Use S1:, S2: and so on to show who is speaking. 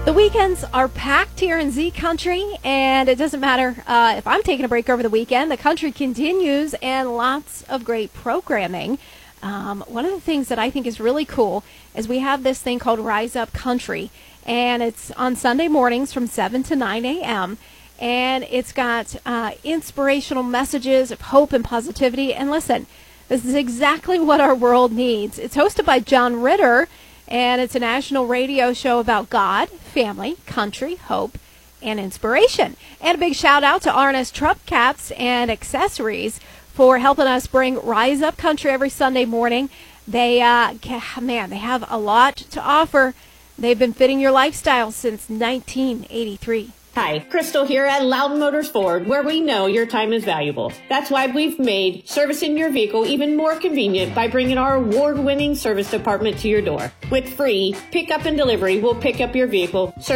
S1: The weekends are packed here in Z Country, and it doesn't matter if I'm taking a break over the weekend. The country continues, and lots of great programming. One of the things that I think is really cool is we have this thing called Rise Up Country, and it's on Sunday mornings from 7 to 9 a.m., and it's got inspirational messages of hope and positivity. And listen, this is exactly what our world needs. It's hosted by John Ritter, and it's a national radio show about God, family, country, hope, and inspiration. And a big shout out to R&S Truck Caps and Accessories for helping us bring Rise Up Country every Sunday morning. They have a lot to offer. They've been fitting your lifestyle since 1983.
S2: Hi, Crystal here at Loudon Motors Ford, where we know your time is valuable. That's why we've made servicing your vehicle even more convenient by bringing our award-winning service department to your door. With free pickup and delivery, we'll pick up your vehicle,